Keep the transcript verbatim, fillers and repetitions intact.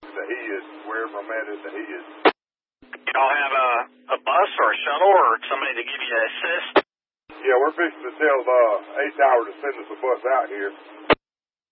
that he is, wherever I'm at is that he is. Y'all have a, a bus or a shuttle or somebody to give you an assist? Yeah, we're fixing to tell uh, H Tower to send us a bus out here.